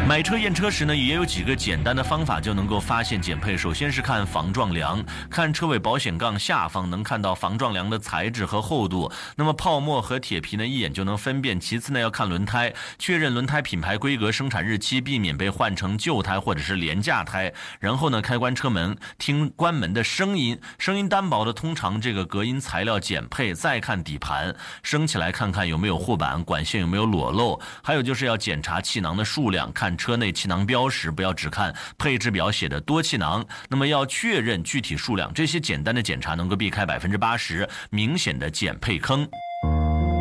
买车验车时呢，也有几个简单的方法就能够发现减配。首先是看防撞梁，看车尾保险杠下方能看到防撞梁的材质和厚度，那么泡沫和铁皮呢一眼就能分辨。其次呢要看轮胎，确认轮胎品牌规格、生产日期，避免被换成旧胎或者是廉价胎。然后呢开关车门，听关门的声音，声音单薄的通常这个隔音材料减配。再看底盘，升起来看看有没有护板，管线有没有裸漏。还有就是要检查气囊的数量，看车内气囊标识，不要只看配置表写的多气囊，那么要确认具体数量。这些简单的检查能够避开80%明显的减配坑。